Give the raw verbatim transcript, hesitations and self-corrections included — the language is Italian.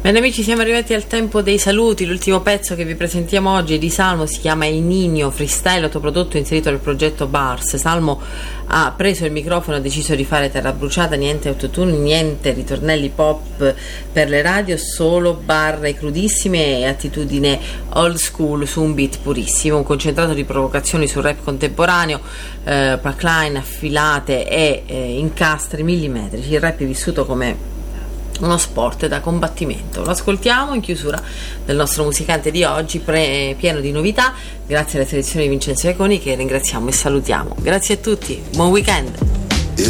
Bene amici, siamo arrivati al tempo dei saluti. L'ultimo pezzo che vi presentiamo oggi è di Salmo, si chiama Il Niño, freestyle autoprodotto inserito nel progetto Bars. Salmo ha preso il microfono e ha deciso di fare terra bruciata, niente autotune, niente ritornelli pop per le radio, solo barre crudissime e attitudine old school su un beat purissimo, un concentrato di provocazioni sul rap contemporaneo, eh, punchline affilate e eh, incastri millimetrici. Il rap è vissuto come uno sport da combattimento. Lo ascoltiamo in chiusura del nostro musicante di oggi, pre- pieno di novità, grazie alla selezione di Vincenzo Iaconi, che ringraziamo e salutiamo. Grazie a tutti, buon weekend.